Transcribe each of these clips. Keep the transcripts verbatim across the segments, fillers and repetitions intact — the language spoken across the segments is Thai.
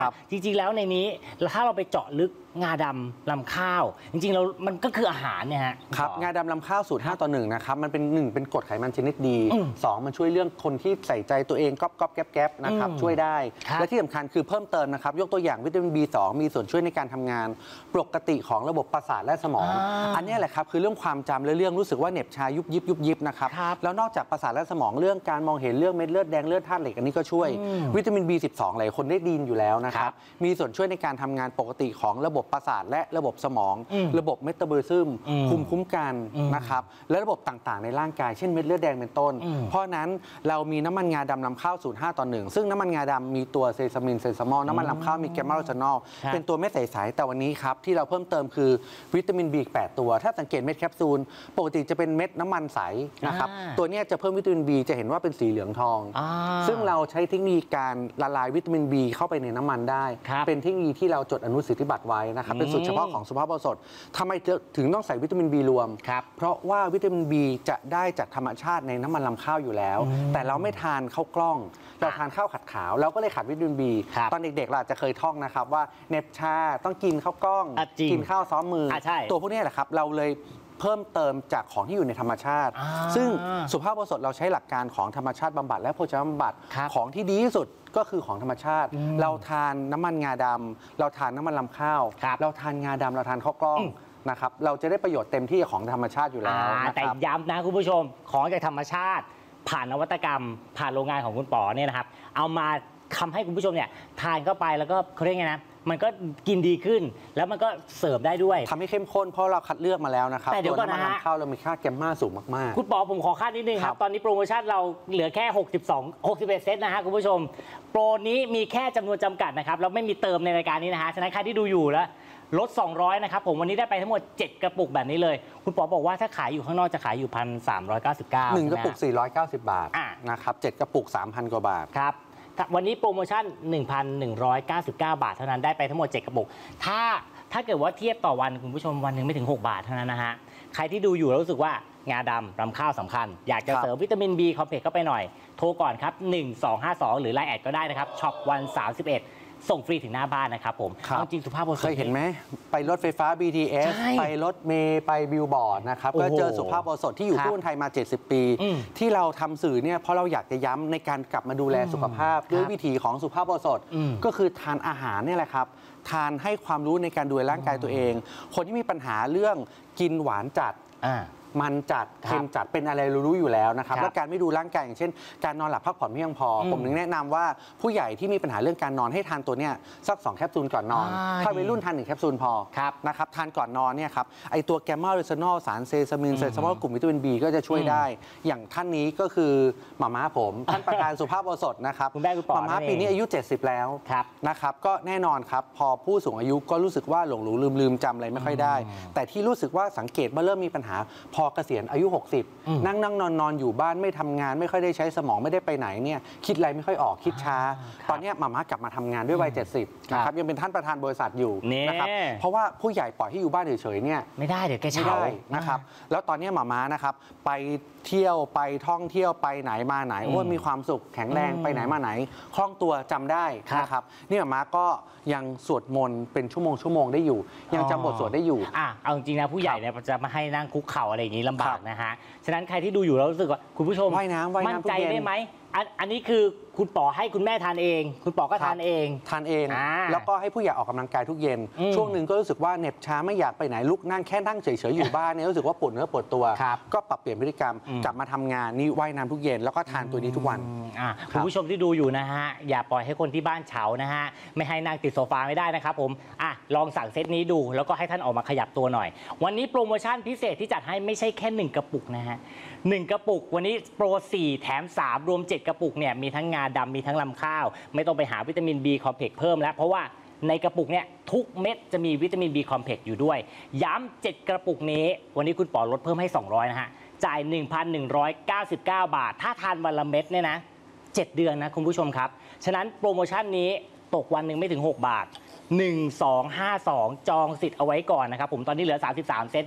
จริงๆแล้วในนี้ถ้าเราไปเจาะลึกงาดำลำข้าวจริงๆเรามันก็คืออาหารเนี่ยฮะครับงาดำลำข้าวสูตรห้าต่อหนึ่งนะครับมันเป็นหนึ่งเป็นกรดไขมันชนิดดีสองมันช่วยเรื่องคนที่ใส่ใจตัวเองก๊อบก๊อบแก๊บแก๊บนะครับช่วยได้และที่สำคัญคือเพิ่มเติมนะครับยกตัวอย่างวิตามิน บี สอง มีส่วนช่วยในการทำงานปกติของระบบประสาทและสมองอันนี้แหละครับคือเรื่องความจำและเรื่องรู้สึกว่าเหน็บชายุบยิบยุบยิบนะครับแล้วนอกจากประสาทและสมองเรื่องการมองเห็นเรื่องเม็ดเลือดแดงเลือดธาตุเหล็กอันนี้ก็ช่วยวิตามิน บี สิบสอง หลายคนได้ดีอยู่แล้วนะครับมีส่วนช่วยในการทำงานปกติของระบบประสาทและระบบสมองระบบเมตาบอลิซึมภูมิคุ้มกันนะครับและระบบต่างๆในร่างกายเช่นเม็ดเลือดแดงเป็นต้นเพราะนั้นเรามีน้ำมันงาดำลำข้าวสูตรห้าต่อหนึ่งซึ่งน้ำมันงาดำมีตัวเซซามินเซซามอลน้ำมันลำข้าวมีแกมมาโรซานอลเป็นตัวเม็ดใสๆแต่วันนี้ครับที่เราเพิ่มเติมคือวิตามิน บี แปดตัวถ้าสังเกตเม็ดแคปซูลปกติจะเป็นเม็ดน้ำมันใสนะครับตัวนี้จะเพิ่มวิตามิน B จะเห็นว่าเป็นสีเหลืองทองซึ่งเราใช้เทคนิคการละลายวิตามิน B เข้าไปในน้ำมันได้เป็นเทคนิคที่เราจดอนุสิทธิบัตรไว้นะครับเป็นสูตรเฉพาะของสุภาพบุรุษทำไมถึงต้องใส่วิตามิน B รวมเพราะว่าวิตามิน B จะได้จากธรรมชาติในน้ำมันลำข้าวอยู่แล้วแต่เราไม่ทานข้าวกล้องเราทานข้าวขัดขาวเราก็เลยขาดวิตามิน B ตอนเด็กๆเราอาจจะเคยท่องนะครับว่าเนบชาต้องกินข้าวกล้องกินข้าวซ้อมมือตัวพวกนี้แหละครับเราเลยเพิ่มเติมจากของที่อยู่ในธรรมชาติซึ่งสุภาพบุรุษเราใช้หลักการของธรรมชาติบำบัดและโภชนาบำบัดของที่ดีที่สุดก็คือของธรรมชาติเราทานน้ำมันงาดำเราทานน้ำมันลำข้าวเราทานงาดำเราทานข้าวกล้องนะครับเราจะได้ประโยชน์เต็มที่ของธรรมชาติอยู่แล้วแต่ย้ำนะคุณผู้ชมของจากธรรมชาติผ่านนวัตกรรมผ่านโรงงานของคุณป๋อเนี่ยนะครับเอามาทำให้คุณผู้ชมเนี่ยทานเข้าไปแล้วก็เขาเรียกไงนะมันก็กินดีขึ้นแล้วมันก็เสิร์ฟได้ด้วยทำให้เข้มข้นเพราะเราคัดเลือกมาแล้วนะครับแต่เดี๋ยวก่อนนะฮะข้าวเรามีค่าแกมมาสูงมากๆคุณป๋อผมขอค่านิดนึงครับตอนนี้โปรโมชั่นเราเหลือแค่หกสิบสอง หกสิบเอ็ดเซตนะฮะคุณผู้ชมโปรนี้มีแค่จำนวนจำกัดนะครับเราไม่มีเติมในรายการนี้นะฮะฉะนั้นใครที่ดูอยู่แล้วลดสองร้อยนะครับผมวันนี้ได้ไปทั้งหมดเจ็ดกระปุกแบบนี้เลยคุณป๋อบอกว่าถ้าขายอยู่ข้างนอกจะขายอยู่ หนึ่งพันสามร้อยเก้าสิบเก้าหนึ่งกระปุกสี่ร้อยเก้าสิบบาทนะครับเจ็ดกระปุก สามพัน กว่าบาทครับวันนี้โปรโมชั่น หนึ่งพันหนึ่งร้อยเก้าสิบเก้า บาทเท่านั้นได้ไปทั้งหมดเจ็ดกระปุกถ้าถ้าเกิดว่าเทียบต่อวันคุณผู้ชมวันหนึ่งไม่ถึงหกบาทเท่านั้นนะฮะใครที่ดูอยู่แล้วรู้สึกว่างาดำรำข้าวสำคัญอยากจะเสริมวิตามิน B คอมเพล็กซ์เข้าไปหน่อยโทรก่อนครับหนึ่งสองห้าสองหรือไลน์แอดก็ได้นะครับช็อปวันสามสิบเอ็ดส่งฟรีถึงหน้าบ้านนะครับผมจริงสุภาพบุรุษเคยเห็นไหมไปรถไฟฟ้า บี ที เอส ไปรถเมล์ไปบิลบอร์ดนะครับก็เจอสุภาพบุรุษที่อยู่คู่คนไทยมาเจ็ดสิบปีที่เราทำสื่อเนี่ยเพราะเราอยากจะย้ำในการกลับมาดูแลสุขภาพด้วยวิธีของสุภาพบุรุษก็คือทานอาหารนี่แหละครับทานให้ความรู้ในการดูแลร่างกายตัวเองคนที่มีปัญหาเรื่องกินหวานจัดมันจัดเค็มจัดเป็นอะไรรู้อยู่แล้วนะครับและการไม่ดูร่างกายอย่างเช่นการนอนหลับพักผ่อนไม่เพียงพอผมถึงแนะนำว่าผู้ใหญ่ที่มีปัญหาเรื่องการนอนให้ทานตัวเนี้ยสักสองแคปซูลก่อนนอนถ้าวัยรุ่นทานหนึ่งแคปซูลพอนะครับทานก่อนนอนเนี่ยครับไอตัวแกมมาโรซานอลสารเซซามินเซซามอลกลุ่มวิตามิน B ก็จะช่วยได้อย่างท่านนี้ก็คือหม่าม้าผมท่านประธานสุภาพบุรุษนะครับหม่าม้าปีนี้อายุเจ็ดสิบแล้วนะครับก็แน่นอนครับพอผู้สูงอายุก็รู้สึกว่าหลงหลงลืมลืมจำอะไรไม่ค่อยได้แต่ที่รู้สึกว่าสังเกตว่าเริ่มมีปัญหาพอเกษียณอายุนั่งนั่งนอนนอนอยู่บ้านไม่ทำงานไม่ค่อยได้ใช้สมองไม่ได้ไปไหนเนี่ยคิดอะไรไม่ค่อยออกคิดช้าตอนนี้หม่าม้ากลับมาทำงานด้วยวัยเจ็ดสิบนะครับยังเป็นท่านประธานบริษัทอยู่นะครับเพราะว่าผู้ใหญ่ปล่อยให้อยู่บ้านเฉยๆเนี่ยไม่ได้เดี๋ยวแกเฉานะครับแล้วตอนนี้หม่าม้านะครับไปเที่ยวไปท่องเที่ยวไปไหนมาไหนโอ้มีความสุขแข็งแรงไปไหนมาไหนคล่องตัวจำได้นะครับนี่หม่าม้าก็ยังสวดมนต์เป็นชั่วโมงชั่วโมงได้อยู่ยังจำบทสวดได้อยู่อ่ะเอาจริงนะผู้ใหญ่เนี่ยจะมาให้นั่งคุกเข่าอะไรอย่างนี้ลำบากนะฮะฉะนั้นใครที่ดูอยู่แล้วรู้สึกว่าคุณผู้ชมว่ายน้ำว่ายน้ำมั่นใจได้ไหมอันนี้คือคุณป๋อให้คุณแม่ทานเองคุณป๋อก็ทานเองทานเองแล้วก็ให้ผู้ใหญ่ออกกำลังกายทุกเย็นช่วงหนึ่งก็รู้สึกว่าเหน็บชาไม่อยากไปไหนลุกนั่งแค่นั่งเฉยๆอยู่บ้านเนี่ยรู้สึกว่าปวดเนื้อปวดตัวก็ปรับเปลี่ยนพฤติกรรมกลับมาทำงานนี่ว่ายน้ำทุกเย็นแล้วก็ทานตัวนี้ทุกวันคุณผู้ชมที่ดูอยู่นะฮะอย่าปล่อยให้คนที่บ้านเฉานะฮะไม่ให้นั่งติดโซฟาไม่ได้นะครับผมอ่ะลองสั่งเซตนี้ดูแล้วก็ให้ท่านออกมาขยับตัวหน่อยวันนี้โปรโมชั่นพิเศษที่จัดให้ไม่ใช่แค่หนึ่งกระปุกนะฮะหนึ่งกระปุกวันนี้โปรสี่แถมสามรวมเจ็ดกระปุกเนี่ยมีทั้งงาดำมีทั้งลำข้าวไม่ต้องไปหาวิตามิน B คอมเพล็กซ์เพิ่มแล้วเพราะว่าในกระปุกเนี่ยทุกเม็ดจะมีวิตามิน B คอมเพล็กซ์อยู่ด้วยย้ำเจ็ดกระปุกนี้วันนี้คุณป๋อลดเพิ่มให้สองร้อยนะฮะจ่าย หนึ่งพันหนึ่งร้อยเก้าสิบเก้า บาทถ้าทานวันละเม็ดเนี่ยนะเจ็ดเดือนนะคุณผู้ชมครับฉะนั้นโปรโมชั่นนี้ตกวันหนึ่งไม่ถึงหกบาทหนึ่งสองห้าสองจองสิทธิ์เอาไว้ก่อนนะครับผมตอนนี้เหลือสามสิบสามเซตนะฮะ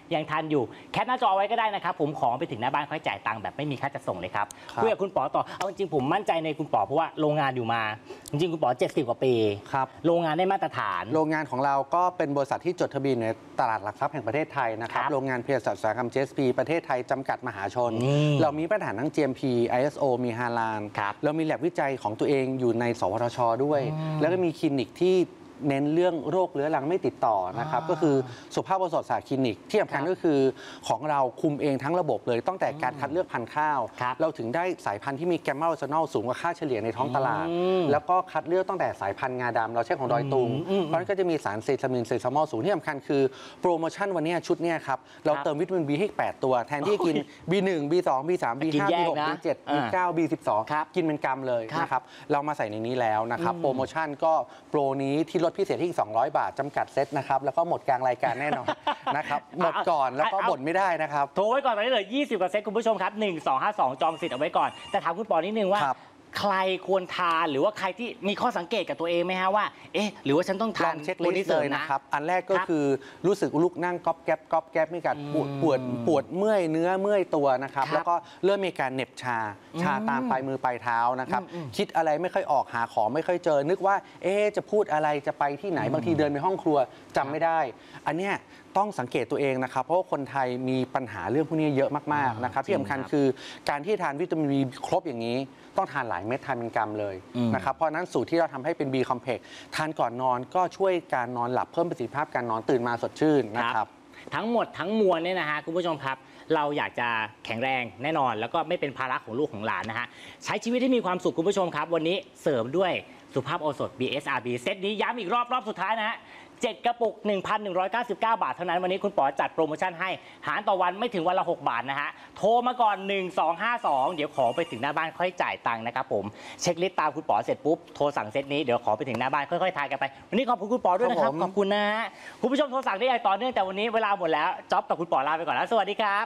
ยังทันอยู่แคปหน้าจอไว้ก็ได้นะครับผมของไปถึงหน้าบ้านค่อยจ่ายตังค์แบบไม่มีค่าจัดส่งเลยครับคุยกับคุณป๋อต่อเอาจริงๆผมมั่นใจในคุณป๋อเพราะว่าโรงงานอยู่มาจริงๆคุณป๋อเจ็ดสิบกว่าปีครับโรงงานได้มาตรฐานโรงงานของเราก็เป็นบริษัทที่จดทะเบียนในตลาดหลักทรัพย์แห่งประเทศไทยนะครับครับโรงงานเภสัชอุตสาหกรรม จี เอส พี ประเทศไทยจำกัดมหาชนนี่เรามีมาตรฐานทั้ง จี เอ็ม พี ไอ เอส โอ มีฮาลาลครับเรามีแลบวิจัยของตัวเองอยู่ในสวทช ด้วย แล้วก็มีคลินิกที่เน้นเรื่องโรคเรื้อรังไม่ติดต่อนะครับก็คือสุภาพบุรุษศาสตร์คลินิกที่สำคัญก็คือของเราคุมเองทั้งระบบเลยตั้งแต่การคัดเลือกพันธุ์ข้าวครับเราถึงได้สายพันธุ์ที่มีแกมมาโรซานอลสูงกว่าค่าเฉลี่ยในท้องตลาดอืมแล้วก็คัดเลือกตั้งแต่สายพันธุ์งาดำเราใช้ของดอยตุงอืมเพราะฉะนั้นก็จะมีสารเซซามินเซซามอลสูงที่สำคัญคือโปรโมชั่นวันนี้ชุดเนี้ยครับเราครับเติมวิตามิน B ให้แปดตัว แทนที่จะกิน บี หนึ่ง บี สอง บี สาม บีกินห้าแยบีกหกนะบี เจ็ด บีอ่าเก้า บี สิบสองครับกินเป็นกรัมเลยครับนะครับเรามาใส่ในนี้แล้วนะครับโปรโมชั่นก็โปรนี้ที่ลดพิเศษที่อีกสองร้อยบาทจำกัดเซตนะครับแล้วก็หมดกลางรายการแน่นอน นะครับหมดก่อนแล้วก็เอาบ่นไม่ได้นะครับโทรไว้ก่อนตอนนี้เหลือยี่สิบกว่าเซตคุณผู้ชมครับหนึ่ง สอง ห้า สองจองสิทธิ์เอาไว้ก่อนแต่ถามคุณปอนิดนึงว่าครับใครควรทานหรือว่าใครที่มีข้อสังเกตกับตัวเองไหมฮะว่าเอ๊ะหรือว่าฉันต้องลทาอน งเช็คลิตัวสนี้ต์เสเลริมยนะนะครับ อันแรกก็ครับคือรู้สึกลุกนั่งก๊อบแก๊บก๊อบแก๊บมีการปวดอืมปวดปวดเมื่อยเนื้อเมื่อยตัวนะครับครับแล้วก็เริ่มมีการเหน็บชา ชาอืมตามปลายมือปลายเท้านะครับอืมอืมคิดอะไรไม่ค่อยออกหาของไม่ค่อยเจอ นึกว่าเอ๊ะจะพูดอะไรจะไปที่ไหนบางทีเดินไปห้องครัวจำไม่ได้ อันเนี้ยต้องสังเกตตัวเองนะครับ เพราะว่าคนไทยมีปัญหาเรื่องพวกนี้เยอะมากๆนะครับจริที่งสำคัญครับคือการที่ทานวิตามิน B ครบอย่างนี้ ต้องทานหลายเม็ดทานเป็นกรัมเลยอืมนะครับเพราะฉะนั้นสูตรที่เราทำให้เป็น B complex ทานก่อนนอนก็ช่วยการนอนหลับเพิ่มประสิทธิภาพการนอนตื่นมาสดชื่นนะครับทั้งหมดทั้งมวลเนี่ยนะฮะคุณผู้ชมครับ เราอยากจะแข็งแรงแน่นอน แล้วก็ไม่เป็นภาระของลูกของหลานนะฮะใช้ชีวิตที่มีความสุขคุณผู้ชมครับ วันนี้เสริมด้วยสุภาพโอสถ บี เอส อาร์ บี เซตนี้ย้ำอีกรอบรอบสุดท้ายนะฮะเจ็ดกระปุก หนึ่งพันหนึ่งร้อยเก้าสิบเก้า บาทเท่านั้นวันนี้คุณป๋อจัดโปรโมชั่นให้หารต่อวันไม่ถึงวันละหกบาทนะฮะโทรมาก่อนหนึ่ง สอง ห้า สองเดี๋ยวขอไปถึงหน้าบ้านค่อยจ่ายตังค์นะครับผมเช็คลิสต์ตามคุณป๋อเสร็จปุ๊บโทรสั่งเซตนี้เดี๋ยวขอไปถึงหน้าบ้านค่อยๆทานกันไปวันนี้ขอบคุณคุณป๋อด้วยนะครับครับผมขอบคุณนะฮะคุณผู้ชมโทรสั่งได้อย่างต่อเนื่องแต่วันนี้เวลาหมดแล้วจ๊อบกับคุณป๋อลาไปก่อนแล้วสวัสดีครับ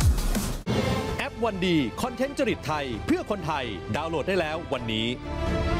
แอปวันดีคอนเทนต์จริตไทยเพื่อคนไทยดาวน์โหลดได้แล้ววันนี้